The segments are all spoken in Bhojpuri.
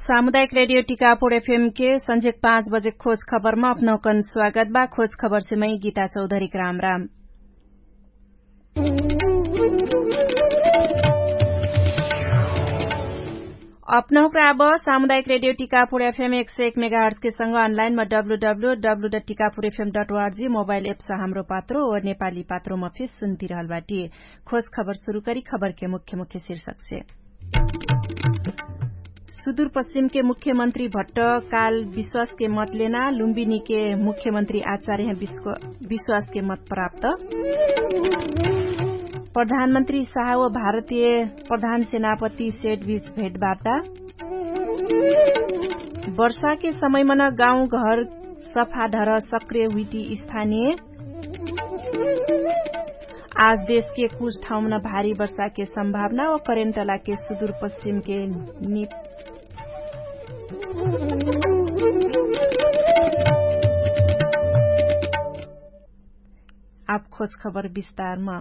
सामुदायिक रेडियो टीकापुर एफएम के संझे 5 बजे खोज खबर में अपनौकन स्वागत बा। खोज खबर से मैं गीता चौधरी राम राम। अपनौक अब सामुदायिक रेडियो टीकापुर एफएम 101 मेगाहर्ट्ज के संग अनलाइन में www.tikapurfm.org मोबाइल एप से हाम्रो पात्रो और नेपाली पात्रों में फिर सुनती रहल बाटी। खोज खबर शुरू करी खबर के मुख्य मुख्य शीर्षक से। सुदूर पश्चिम के मुख्यमंत्री भट्ट काल विश्वास के मत लेना, लुम्बिनी के मुख्यमंत्री आचार्य विश्वास के मत प्राप्त। प्रधानमंत्री शाह व भारतीय प्रधान सेनापति सेठ बीच भेटवार्ता। वर्षा के समय में गाउँ घर सफा धर सक्रिय हुई स्थानीय। आज देश के कुछ ठाउँ में भारी वर्षा के संभावना और करेन्टला के सुदूर पश्चिम के आप खोज खबर विस्तार में।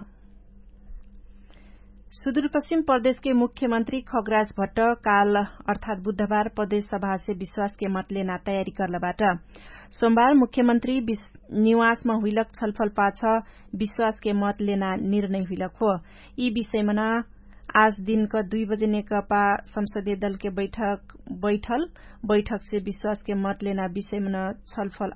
सुदूरपश्चिम प्रदेश के मुख्यमंत्री खगराज भट्ट काल अर्थात बुधबार प्रदेश सभा से विश्वास के मत लेना तयारी करलबाट सोमबार मुख्यमंत्री निवास में हुइलक छलफल पाछ विश्वास के मत लेना निर्णय हुइलक हो। यी विषयमा आज दिन का 2 बजे नेकपा संसदीय दल के बैठक से विश्वास के मत लेना विषयमा छलफल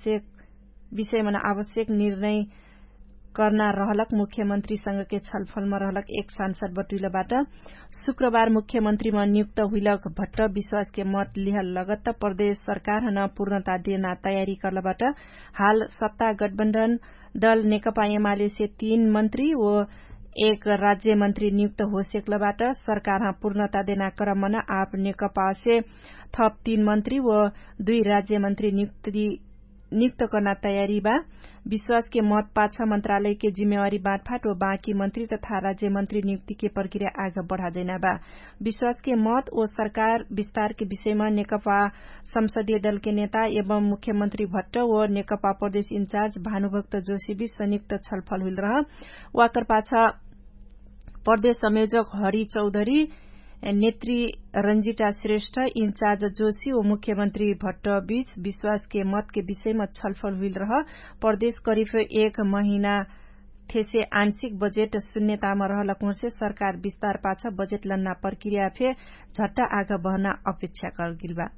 आवश्यक निर्णय करना रहलक। मुख्यमंत्री संग के छलफल में रहलक एक सांसद बटुइलबाट शुक्रबार मुख्यमंत्री में नियुक्त हुइलक भट्ट विश्वास के मत लिहल लगत प्रदेश सरकार न पूर्णता देना तयारी करलबाट हाल सत्ता गठबन्धन दल नेकपा एमाले से 3 मंत्री व 1 राज्य मंत्री नियुक्त हो सेक्लबाट सरकार पूर्णता देना क्रम में आप नेकपा से थप 3 मंत्री व 2 राज्य मंत्री नियुक्त करना तयारी बा। विश्वास के मत पाछा मंत्रालय के जिम्मेवारी बाँटफाट व बाँकी मंत्री तथा राज्य मंत्री नियुक्ति के प्रक्रिया आगे बढ़ा देना बा। विश्वास के मत और सरकार विस्तार के विषय में नेकपा संसदीय दल के नेता एवं मुख्यमंत्री भट्ट व नेकपा प्रदेश इंचार्ज भानुभक्त जोशी बीच संयुक्त छलफल हुइल रह। वाकर पाछा प्रदेश संयोजक हरि चौधरी, नेत्री रंजिता श्रेष्ठ, इंचार्ज जोशी और मुख्यमंत्री भट्ट बीच विश्वास के मत के विषय में छलफल हुइल रह। प्रदेश करीब 1 महीना ठेसे आंशिक बजेट शून्यता में रहलक से सरकार विस्तार पाछा बजेट लन्ना प्रक्रिया फे झट्टा आगे बढ़ना अपेक्षा कर गिल बा।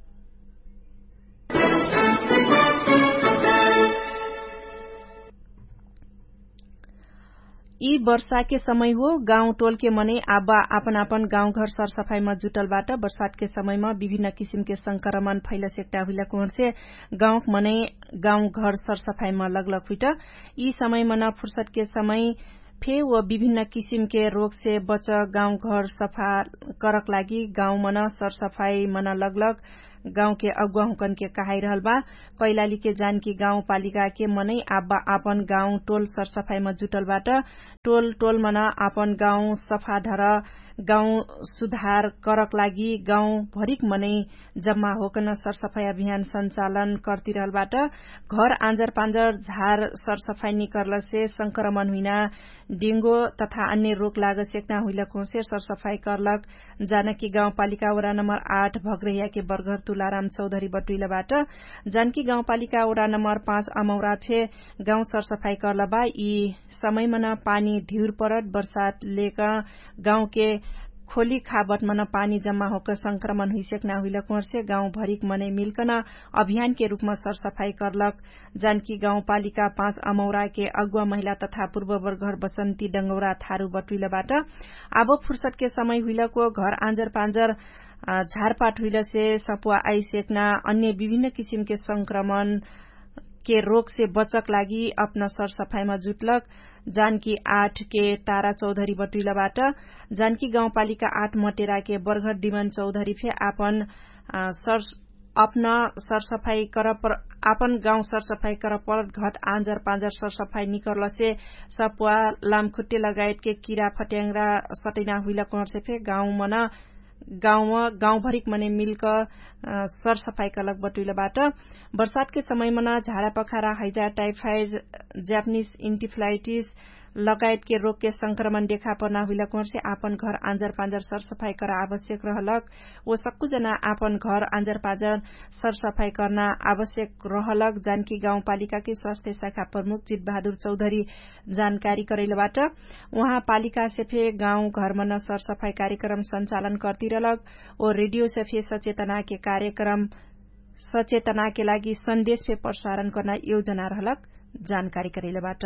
यी वर्षा के समय हो गाउँ टोल के मने आपन आपन गाउँ घर सरसफाई में जुटलबाट बरसात के समय में विभिन्न किसिम के संक्रमण फैल सेक्टा हुइलक से गाउँ मने गाउँ घर सरसफाई में लगलक हुइट। यी समय में फुर्सद के समय फे व विभिन्न किसिम के रोग से बच गाउँ घर सफा करक लागी गाउँ मन सरसफाई मन लगलक। गाउँ के अगुवा हुकन के कहाई रहल बा। कैलाली के जानकी गाउँ पालिका के मनै आपन गाउँ टोल सरसफाई में जुटलबाट टोल मना आपन गाउँ सफा धर गाउँ सुधार करक लागी गाउँ भरिक मनै जम्मा होकन सरसफाई अभियान संचालन करती रहलबाट घर आंजर पांजर झार सरसफाई निकरल से संक्रमण हुइना डेंगू तथा अन्य रोग लाग सेक्ना हुइलक से सरसफाई करलक। जानकी गाउँपालिका वडा नम्बर 8 भगरहिया के बर्गर तुलाराम चौधरी बटुइलबाट जानकी गाउँपालिका वडा नम्बर 5 अमौरा फे गाउँ सरसफाई करलबा। यी समय में पानी ढिउर परत बरसात लेका गाउँ के खोली खाबट मन पानी जम्मा होकर संक्रमण हुई सेक्ना हुइलक से गाउँ भरिक मनै मिलकन अभियान के रूप में सरसफाई करलक। जानकी गाउँपालिका 5 अमौरा के अगुवा महिला तथा पूर्ववर घर बसंती डंगौरा थारू बटुइलबाट अब फुर्सद के समय हुइलक घर आंजर पांजर झारपाट हुइल से सपुआ आई सेक्ना अन्य विभिन्न किसिम के संक्रमण के रोग से बचक लागी अपना सरसफाई में जुटलक। जानकी 8 के तारा चौधरी बटुइलबाट जानकी गाउँपालिका 8 मटेरा के बर्गर डिमन चौधरी फे आपन गाउँ सरसफाई कर परत घट आंजर पांजर सरसफाई निकरल से सपुआ लामखुट्टे लगायत के कीड़ा फट्याङ्ग्रा सटैना हुइलक से फे गाउँ भरिक मने मिलक सरसफाई करलक बटुइलबाट बरसात के समय में झाड़ा पखारा हैजा टाइफाइड जापानीज इन्टिफ्लाइटिस लगायत के रोग के संक्रमण देखा पर्ना हुइला कुहर से आपन घर आंजर पांजर सरसफाई करा आवश्यक रहलक वो सक्कु जना आपन घर आंजर पांजर सरसफाई करना आवश्यक रहलक जानकी गाउँपालिका के स्वास्थ्य शाखा प्रमुख चित बहादुर चौधरी जानकारी करैलबाट उहाँ पालिका सेफे गाउँ घरमा न सरसफाई कार्यक्रम संचालन करती रहलक और रेडियो सेफे सचेतना के कार्यक्रम सचेतना के लागि संदेश पे प्रसारण करना योजना रहलक जानकारी करैलबाट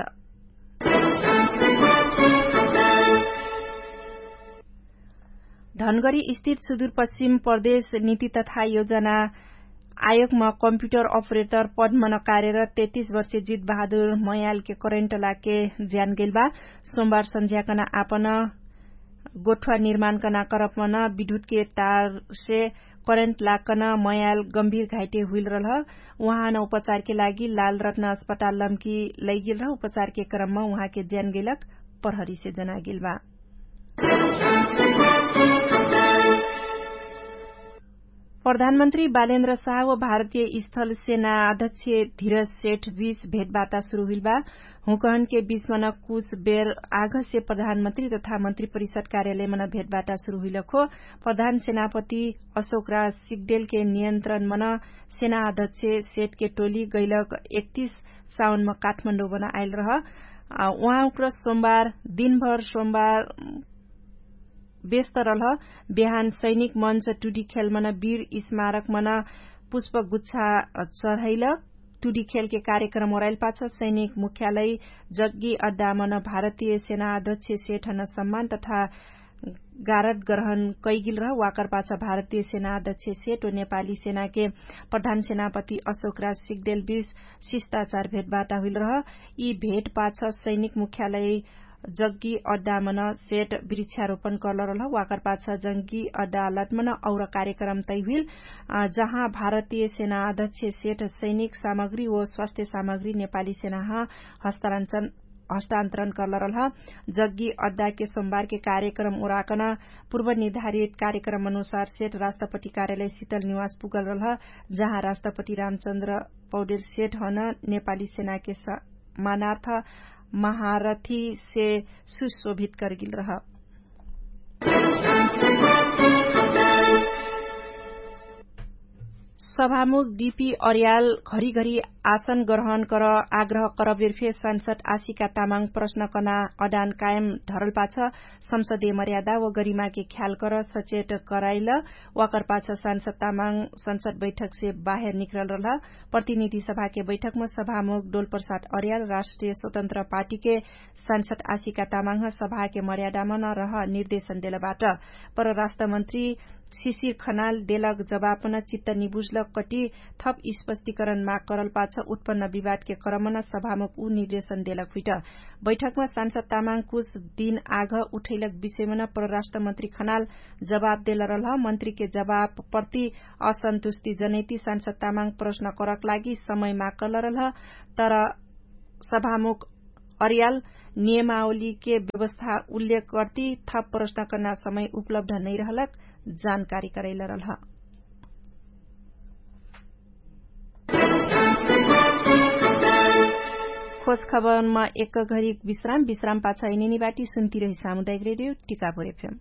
धनगढ़ी स्थित सुदूरपश्चिम प्रदेश नीति तथा योजना आयोगमा कम्प्युटर अपरेटर पदमा न कार्यरत 33 वर्षीय जित बहादुर मयाल के करेन्ट लाके ज्यान गेलबा सोमबार संध्याकना आपन गोठवा निर्माण कना करपमना विद्युत के तार से करेन्ट लागकन मयाल गम्भीर घाइते हुइल रह उहाँ न उपचार के लागि लाल रत्न अस्पताल लम्की लैगिल रह उपचार के क्रममा उहाँ के ज्यान गेलक प्रहरी से जना गेलबा प्रधानमन्त्री बालेन्द्र शाह व भारतीय स्थल सेना अध्यक्ष धीरज सेठ बीच भेटवार्ता शुरू हुइलबा हुकहन के बीचमा न कुछ बेर आग से प्रधानमन्त्री तथा मन्त्री परिषद कार्यालयमा न भेटवार्ता शुरू हुइलखो प्रधान सेनापति अशोक राज सिगदेल के नियन्त्रणमा न सेना अध्यक्ष सेठ के टोली गैलक 31 साउनमा काठमाण्डु बना आयल रह उहाँ सोमबार दिनभर सोमबार व्यस्त रह बिहान सैनिक मंच टुडी खेल मन वीर स्मारक मन पुष्प गुच्छा चढ़ाइल टुडी खेल के कार्यक्रम ओराइल पाछ सैनिक मुख्यालय जग्गी अड्डा मन भारतीय सेना अध्यक्ष सेठन सम्मान तथा गारद ग्रहण कैगिल रह वाकर पाछ भारतीय सेना अध्यक्ष सेठ और नेपाली सेना के प्रधान सेनापति अशोक राज सिगदेल बीच शिष्टाचार भेटवार्ता हुइल रह यी भेट पाछ सैनिक मुख्यालय जग्गी अड्डा मन सेठ वृक्षारोपण करल रह वाकर पाछा जंगी अदालत मन और कार्यक्रम तय हुइल जहाँ भारतीय सेना अध्यक्ष सेठ सैनिक सामग्री व स्वास्थ्य सामग्री नेपाली सेना हस्तान्तरण करल रह जग्गी अड्डा के सोमबार के कार्यक्रम ओराकन पूर्व निर्धारित कार्यक्रम अनुसार सेठ राष्ट्रपति कार्यालय शीतल निवास पुगल रह जहाँ राष्ट्रपति रामचन्द्र पौडेल सेठ हन नेपाली सेना के मानार्थ महारथी से सुशोभित करगिल रहा सभामुख डीपी अर्याल घरिघरि आसन ग्रहण कर आग्रह करबेरफे सांसद आशिका तामाङ प्रश्न कना अडान कायम धरल पाछ संसदीय मर्यादा व गरिमा के ख्याल कर सचेत कराइल वाकर पाछ सांसद तामाङ संसद बैठक से बाहर निकल रहा प्रतिनिधि सभा के बैठक में सभामुख डोल प्रसाद अर्याल राष्ट्रिय स्वतन्त्र पार्टी के सांसद आशिका तामाङ सभा के मर्यादा में न रह निर्देशन देलबाट परराष्ट्र मंत्री शिशिर खनाल देलक जवाब न चित्त निबुझलक कटी थप स्पष्टीकरण माग करल पाछ उत्पन्न विवाद के क्रममा सभामुख ऊ निर्देशन देलक हुइट बैठकमा सांसद तामाङ कुछ दिन आग उठैलक विषयमा परराष्ट्र मंत्री खनाल जवाब देल रह मंत्री के जवाब प्रति असंतुष्टि जनैती सांसद तामाङ प्रश्न करक लागि समय माग करल रह तर सभामुख अर्याल नियमावली के व्यवस्था उल्लेख करती थप प्रश्न करना समय उपलब्ध नहीं रहलक जानकारी करैल रह खोज खबरमा एक घड़ी विश्राम पाछा इनेनीबाटी सुन्ती रही सामुदायिक रेडियो टिकापुर एफएम।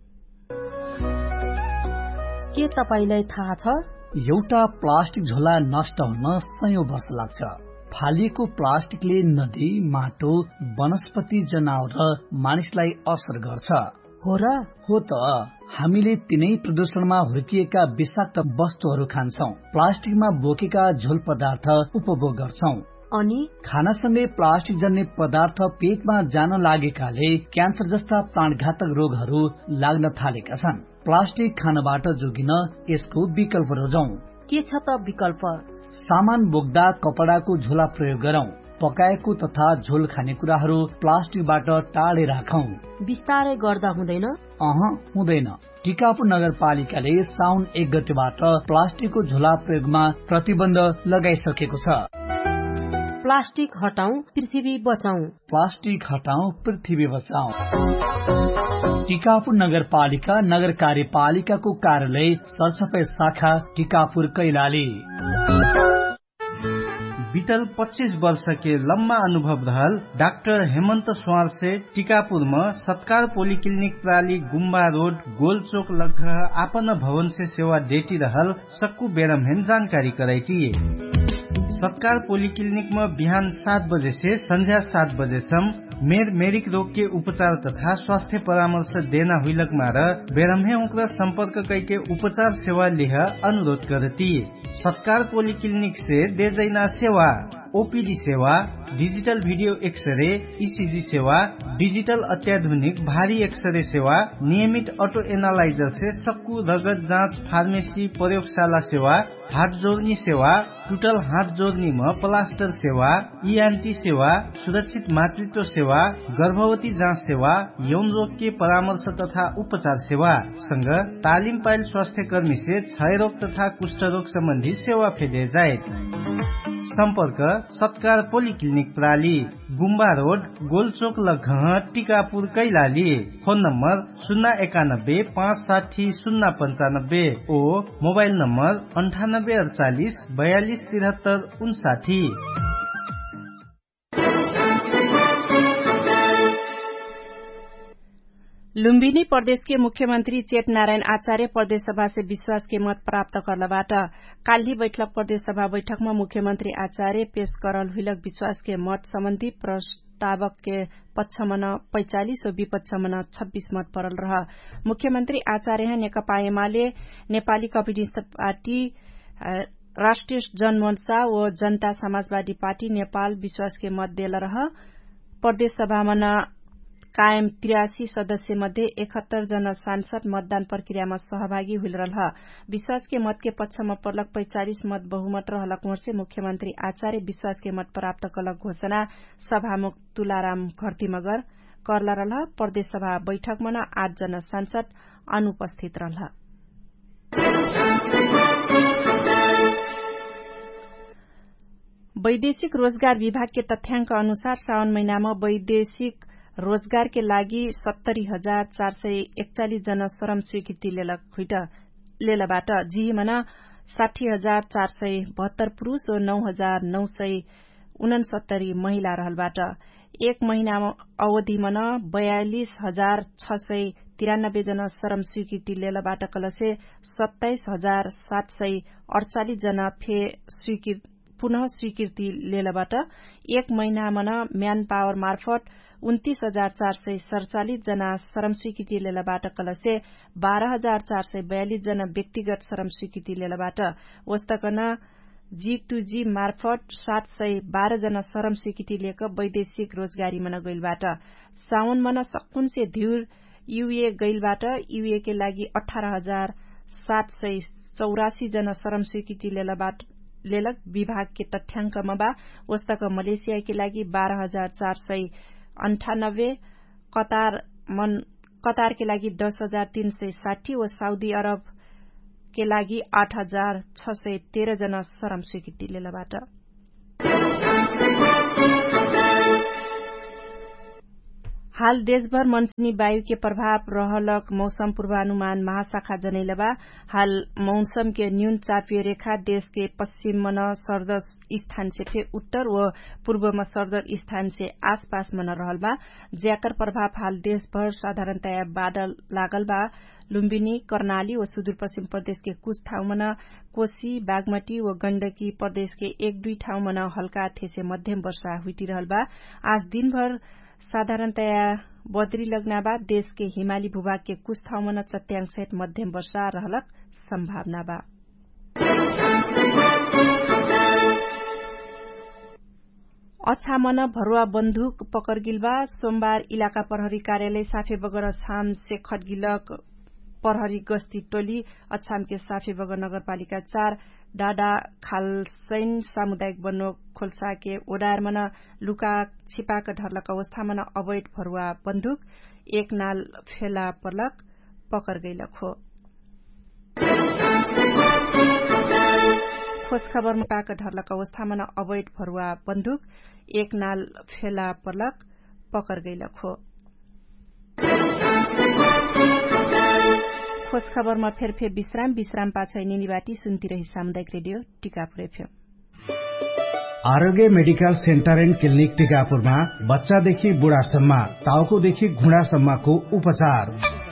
के तपाईलाई थाहा छ एउटा प्लास्टिक झोला नष्ट हुन सयौं वर्ष लाग्छ। फालिएको प्लास्टिकले नदी, माटो, वनस्पति, जनावर र मानिसलाई असर गर्छ। हो र? हो त। हामीले तिनै प्रदूषणमा हुर्किएका विषाक्त वस्तुहरू खान्छौं, प्लास्टिकमा बोकेका झोल पदार्थ उपभोग गर्छौं अनि खानासँगै प्लास्टिक जन्य पदार्थ पेटमा जान लागेकाले क्यान्सर जस्ता प्राणघातक रोगहरू लाग्न थालेका छन्। प्लास्टिक खानबाट जोगिन यसको विकल्प रोजौं। के छ त विकल्प? सामान बोक्दा कपडाको झोला प्रयोग गरौं। पकाएको तथा झोल खानेकुराहरू प्लास्टिकबाट टाढे राखौं। विस्तारै गर्दा हुँदैन? हुँदैन। टिकापुर नगरपालिकाले साउन 1 गतेबाट प्लास्टिकको झोला प्रयोगमा प्रतिबन्ध लगाइसकेको छ। प्लास्टिक हटाऊ, पृथ्वी बचाऊ। प्लास्टिक हटाऊ, पृथ्वी बचाऊ। टिकापुर नगरपालिका नगर कार्यपालिकाको कार्यालय सरसफाई शाखा टिकापुर कैलाली। बीतल 25 वर्ष के लम्बा अनुभव रहल डाक्टर हेमंत स्वार से टीकापुर में सत्कार पोलिक्लिनिक प्राली गुम्बा रोड गोलचोक लग आपन भवन से सेवा देती रहल सक्कू बेरमहेन जानकारी कराई। सत्कार पोलिक्लिनिक में बिहान 7 बजे से संध्या 7 बजे मेरिक रोग के उपचार तथा स्वास्थ्य परामर्श देना हुइलक मार बेरमहे उनका संपर्क करके उपचार सेवा लिह अनुरोध करती। सत्कार पोलिक्लिनिक से दे जैना सेवा ओपीडी सेवा, डिजिटल वीडियो एक्सरे, ईसीजी सेवा, डिजिटल अत्याधुनिक भारी एक्सरे सेवा, नियमित ऑटो एनालाइजर से सक्कू रगत जांच, फार्मेसी, प्रयोगशाला सेवा, हाथ जोड़नी सेवा, टूटल हाथ जोड़नी में प्लास्टर सेवा, ईएनटी सेवा, सुरक्षित मातृत्व सेवा, गर्भवती जांच सेवा, यौन रोग के परामर्श तथा उपचार सेवा संग तालिम पाइल स्वास्थ्य कर्मी से क्षय रोग तथा कुष्ठ रोग संबंधी सेवा फेदे जाए। संपर्क सत्कार पोलिक्लिनिक प्राली गुम्बा रोड गोलचोक लघ टीकापुर कैलाली। फोन नंबर 091 560 095 ओ मोबाइल नंबर 9848 42 73 59। लुम्बिनी प्रदेश के मुख्यमंत्री चेत नारायण आचार्य प्रदेश सभा से विश्वास के मत प्राप्त करलबाट काल्हि बैठक प्रदेश सभा बैठक में मुख्यमंत्री आचार्य पेश करल हुइलक विश्वास के मत सम्बन्धी प्रस्तावक के पक्ष में 45 और विपक्ष में 26 मत परल रह। मुख्यमंत्री आचार्य नेकपा एमाले, नेपाली कम्युनिष्ट पार्टी, राष्ट्रिय जनमोर्चा व जनता समाजवादी पार्टी नेपाल विश्वास के मत देल रह। प्रदेश सभा में कायम 83 सदस्य मध्ये 71 जना सांसद मतदान प्रक्रिया में सहभागी हुइल रह। विश्वास के मत के पक्ष में परलक 45 मत बहुमत रहलक से मुख्यमंत्री आचार्य विश्वास के मत प्राप्त कलक घोषणा सभामुख तुलाराम घरती मगर करला रह। प्रदेश सभा बैठक में 8 जना सांसद अनुपस्थित रह। वैदेशिक रोजगार विभाग के तथ्याङ्क अनुसार साउन महीना में वैदेशिक रोजगार के लागि 70,441 जना श्रम स्वीकृति लेलबाट जी मन 60,472 पुरूष और 9,969 महिला रहलबाट एक महीना अवधि मन 42,693 जना श्रम स्वीकृति लेलबाट कलसे 27,748 जना पुनः स्वीकृति लेलबाट एक महीना मन म्यान पावर मार्फत 29,447 जना श्रम स्वीकृति लेलबाट कलसे 12,442 जना व्यक्तिगत श्रम स्वीकृति लेलबाट वस्तकन G2G मार्फत 712 जना श्रम स्वीकृति लिएक वैदेशिक रोजगारी मन गइलबाट साउन मन सक्कुन से ध्युर यूए गइलबाट यूए के लागि 18,784 जना श्रम स्वीकृति लेलक विभाग के तथ्याङ्कमा बा वस्तक मलेसिया के लागि 12,498 कतार के लागि 10,360 व साउदी अरब के लागि 8,613 जना श्रम स्वीकृति लेलबाट हाल देशभर मनसूनी वायु के प्रभाव रहलक मौसम पूर्वानुमान महाशाखा जनैलबा हाल मौसम के न्यून चापीय रेखा देश के पश्चिम मन सर्दर स्थान से फे उत्तर व पूर्व में सर्दर स्थान से आसपास मन रहल बा ज्याकर प्रभाव हाल देशभर साधारणतया बादल लागल बा। लुम्बिनी, कर्णाली व सुदूरपश्चिम प्रदेश के कुछ ठाउँ मन कोशी, बागमती व गण्डकी प्रदेश के 1-2 ठाउँ मन हल्का थे मध्यम वर्षा हुइटी रहल बा। आज दिनभर साधारणतया बदरी लगना बाद देश के हिमाली भूभाग के कुछ ठाउँ मन चट्याङ सहित मध्यम वर्षा रहलक सम्भावना बा। अछामन भरुवा बन्दुक पकर गिलबा सोमबार इलाका प्रहरी कार्यालय साफे बगर छाम से खटगिलक प्रहरी गस्ती टोली अछाम के साफे बगर नगरपालिका 4 डाडा खालसैन सामुदायिक वनो खोल्सा के ओडार मन लुका छिपाक ढर्लक अवस्था मन अवैध भरुवा बन्दुक एक नाल फेला पर्लक पकर गइलक हो। खोज खबर में पाक ढर्लक अवस्था मन अवैध भरुवा बन्दुक एक नाल फेला पर्लक पकर गइलक हो। खोज खबर में फेर विश्राम पाछै निनीबाटी सुन्ती रही सामुदायिक रेडियो टीकापुर एफएम। आरोग्य मेडिकल सेन्टर एन्ड क्लिनिक टिकापुरमा बच्चादेखि बुढासम्म, टाउकोदेखि घुँडासम्मको उपचार।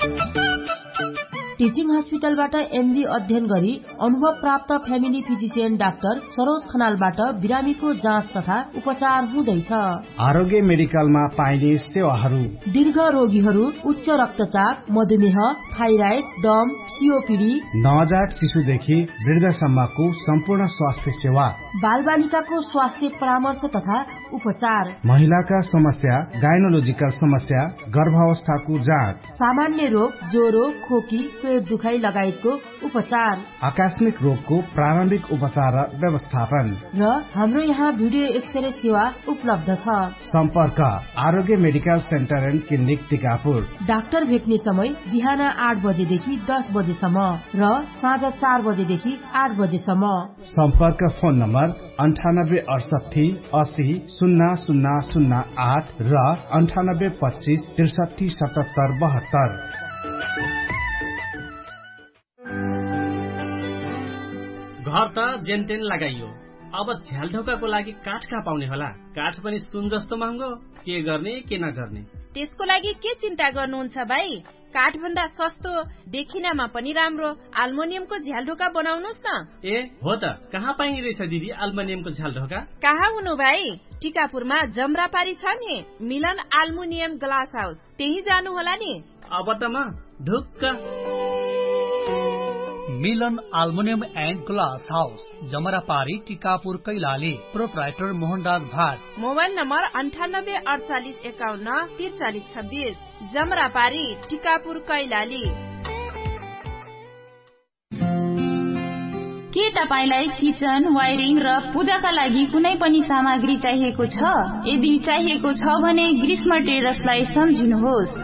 टिचिङ हस्पिटलबाट एमडी अध्ययन गरी अनुभव प्राप्त फ्यामिली फिजिसियन डाक्टर सरोज खनालबाट बिरामीको जाँच तथा उपचार हुँदैछ। आरोग्य मेडिकलमा पाइने सेवाहरू: दीर्घ रोगीहरू, उच्च रक्तचाप, मधुमेह, थाइराइड, दम, सीओपीडी, नवजात शिशुदेखि वृद्धसम्मको सम्पूर्ण स्वास्थ्य सेवा, बालबालिकाको स्वास्थ्य परामर्श तथा उपचार, महिलाका समस्या, गाइनोलोजिकल समस्या, गर्भावस्थाको जाँच, सामान्य रोग, ज्वरो, खोकी, पेट दुखाइ लगायतको उपचार, आकस्मिक रोगको प्रारम्भिक उपचार र व्यवस्थापन। र हाम्रो यहाँ भिडियो एक्सरे सेवा उपलब्ध छ। सम्पर्क आरोग्य medical centre and clinic Tikapur. Doctor भेट्ने समय बिहान 8 बजेदेखि 10 बजेसम्म र साँझ 4 बजेदेखि 8 बजेसम्म। सम्पर्क फोन नम्बर 9868 80 0008 र 9825 63 77 72। घर त जेनतेन लगाइयो, अब झ्यालढोकाको लागि काठ कहाँ पाउने होला? काठ पनि सुन जस्तो महँगो, के गर्ने के नगर्ने? त्यसको लागि के चिन्ता गर्नुहुन्छ भाइ? काठ भन्दा सस्तो, देखिनमा पनि राम्रो अल्मुनियमको झ्यालढोका बनाउनुस् न। ए हो त, कहाँ पाइने रहेछ दिदी अल्मुनियमको झ्यालढोका? कहाँ हुनु भाइ, टिकापुरमा जमरापारी छ नि मिलन अल्मुनियम ग्लास हाउस, त्यही जानु होला नि। अब त म ढुक्क। मिलन aluminium and glass house, जमरापारी, Tikapur, Kailali. Proprietor Mohandas Bhat. Mobile number 9851 4326। जमरापारी, Tikapur, Kailali. के तपाईलाई किचन, वायरिङ र पूजाका लागि कुनै पनि सामग्री चाहिएको छ? यदि चाहिएको छ भने ग्रीष्म टेरसलाई सम्झिनुहोस्।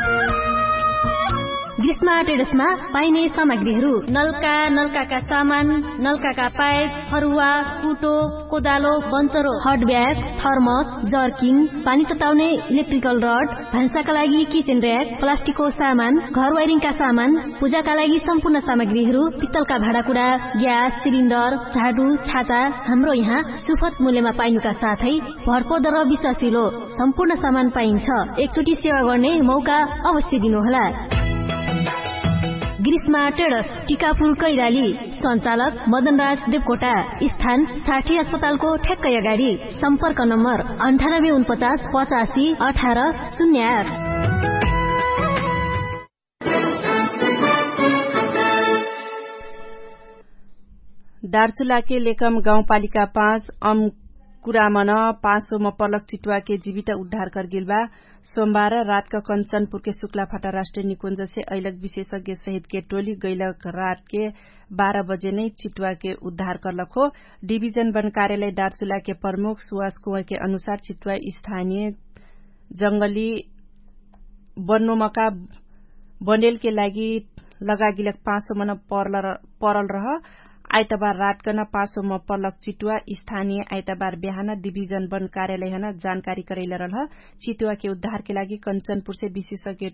ग्रीष्म टेरसमा पाइने सामग्रीहरू: नलका सामान, नलका पाइप, फरुवा, कुटो, कोदालो, बन्चरो, हट ब्याग, थर्मस, जर्किङ, पानी तताउने इलेक्ट्रिकल रड, भान्साका लागि किचन र्याक, प्लास्टिकको सामान, घर वायरिङका सामान, पूजाका लागि सम्पूर्ण सामग्रीहरू, पित्तलका भाँडाकुँडा, ग्यास सिलिन्डर, झाडु, छाता हाम्रो यहाँ सुपथ मूल्यमा पाइनुका साथै भरपर्दो र विश्वासिलो सम्पूर्ण सामान पाइन्छ। एकचोटि सेवा गर्ने मौका अवश्य दिनुहोला। ग्रीष्म टेरस, टिकापुर, कैलाली। सञ्चालक मदनराज देवकोटा। स्थान साठी अस्पतालको ठ्याक्कै अगाडि। सम्पर्क नम्बर 9849 85 18 08। दार्चुलाके लेकम गाउँपालिका 5 कुरामन 500 मपलक चितुआ के जीवित उद्धार कर गिलबा। सोमबार रात का कंचनपुर के शुक्लाफाटा राष्ट्रीय निकुंज से अइलक विशेषज्ञ सहित के टोली गैलक रात के 12 बजे नै चितुआ के उद्धार करलक हो। डिभिजन वन कार्यालय दार्चुला के प्रमुख सुवास कुंवर के अनुसार चितुआ स्थानीय जंगली वनोमका बनेल के लागि लगागिलक 500 मन परल रह। आइतबार रातकन 500 मपलक चितुआ स्थानीय आइतबार बिहान डिभिजन वन कार्यालय जानकारी करैल रह। चितुआ के उद्धार के लागि कंचनपुर से विशेषज्ञ